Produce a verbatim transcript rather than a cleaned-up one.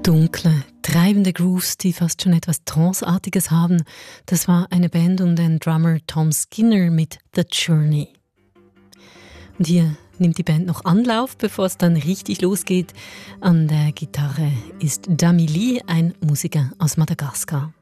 Dunkle, treibende Grooves, die fast schon etwas Tranceartiges haben. Das war eine Band um den Drummer Tom Skinner mit The Journey. Und hier nimmt die Band noch Anlauf, bevor es dann richtig losgeht. An der Gitarre ist Dami Lee, ein Musiker aus Madagaskar.